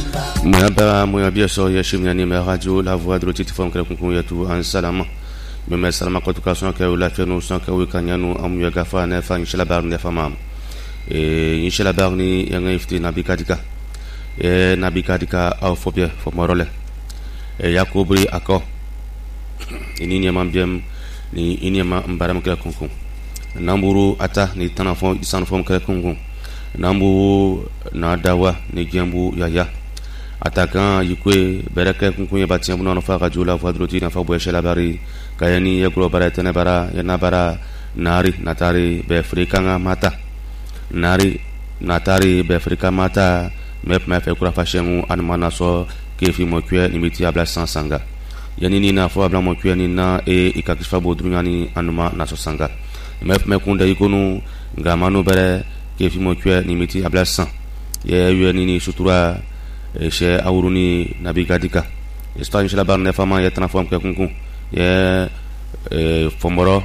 Moi bien sûr yashimyani ma radio la voix de l'autre femme que kunku yetu en salama mais salama ko tukason ka la fenu son ka wikanyanu am ya gafa na fa inshallah bar ne fama inshallah bar ni yanga ifti nabikadika nabikadika au phobia fo morole yakobri ako ini ni mambiem ni ini ma mbaram ka kunku namburu ata ni tanafon isan fom ka kunku nambu na dawa ni gembu yaya attaquant yikwe bereke kunkunye batia buno no fa radio la voix de l'autre na fa boyesha la bari kayani ye global tene bara yana bara nari natari be afrika mata nari natari be afrika mata mep ma fe kura fashemu anmana so kefi mo kwe nimiti abla sanga yani ni na fo abla mo kwe ni na ikakisfa bodrunya ni anuma na so sanga mep me kunda ikonu ngamanu bere kefi mo kwe nimiti abla san ye yeni ni sutura she awruni nabi gadika esta inshallah bar ne fama yetna fam ke kunku ye fomoro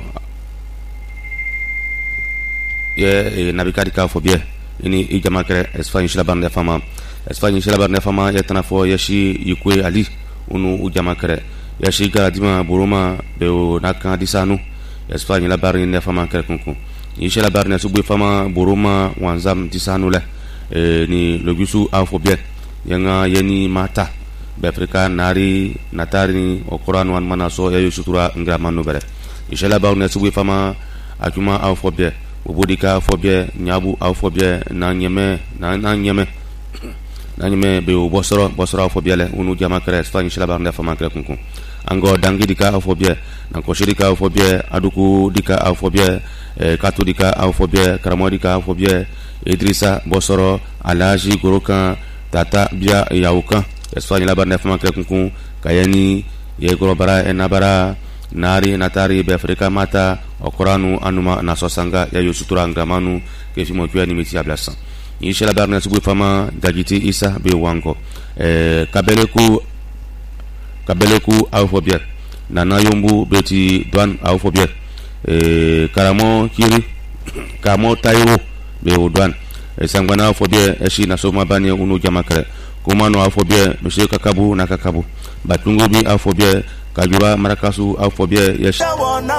ye nabi gadika fo bien ini ijama kere esta inshallah bar ne fama yetna fo yeshi yikwe ali unu ujama kere yeshi gadima buruma be nakka disanu esta inshallah bar ne fama kere kunku inshallah bar ne subu fama buruma wanzam disanu le ni logusu afo bien yanga yeni mata be afrika nari natari o Quran wan manaso ya yusutura ngramanu bere inshallah ba ne subu fama akuma au phobie obodika phobie nyabu au phobie na nyeme be bosoro phobie le unu jama kre sta inshallah ba ne fama kre kunku ango dangi dika au phobie na koshirika au phobie aduku dika au phobie katu dika au phobie karamodika au phobie idrisa bosoro alaji gorokan tata bia yauka esfani la barne fama kunku kayani ye gorobara enabara nari natari be afrika mata okoranu anuma na sosanga ya yusutura ngramanu kefimo kwa ni miti ablasa inshallah barne subu fama dagiti isa be wango kabeleku au phobia nana yombu beti douane au phobia karamo kiri kamo taiwo be douane sangwana phobia eshi na soma bani unu jamakre kumano phobia monsieur kakabu na kakabu batungo bi phobia kajura marakasu phobia yeshi